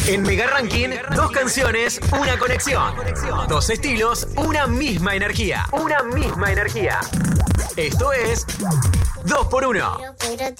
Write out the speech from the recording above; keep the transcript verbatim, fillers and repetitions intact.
En Mega Ranking, dos canciones, una conexión. Dos estilos, una misma energía. Una misma energía. Esto es dos por uno. Pero